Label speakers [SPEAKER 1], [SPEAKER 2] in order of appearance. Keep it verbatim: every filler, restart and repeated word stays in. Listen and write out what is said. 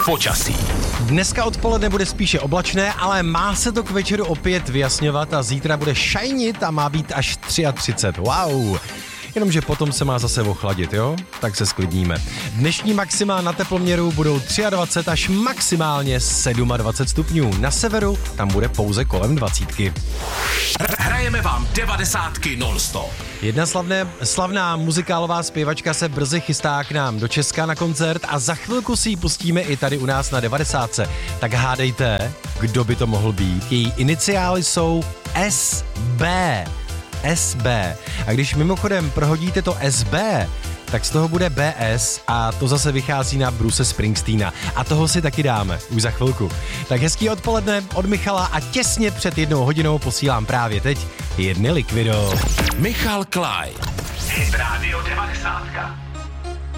[SPEAKER 1] počasí.
[SPEAKER 2] Dneska odpoledne bude spíše oblačné, ale má se to k večeru opět vyjasňovat a zítra bude šajnit a má být až třicet tři. Wow! Jenomže potom se má zase ochladit, jo? Tak se sklidníme. Dnešní maxima na teploměru budou dvacet tři až maximálně dvacet sedm stupňů. Na severu tam bude pouze kolem dvacítky.
[SPEAKER 1] Hrajeme vám devadesátky non-stop.
[SPEAKER 2] Jedna slavné, slavná muzikálová zpěvačka se brzy chystá k nám do Česka na koncert a za chvilku si ji pustíme i tady u nás na devadesátce. Tak hádejte, kdo by to mohl být. Její iniciály jsou S B. S B. A když mimochodem prohodíte to S B, tak z toho bude B S a to zase vychází na Bruce Springsteena. A toho si taky dáme, už za chvilku. Tak hezký odpoledne od Michala a těsně před jednou hodinou posílám právě teď jedny Liquido.
[SPEAKER 1] Michal Klaj. Hit Radio devadesátka.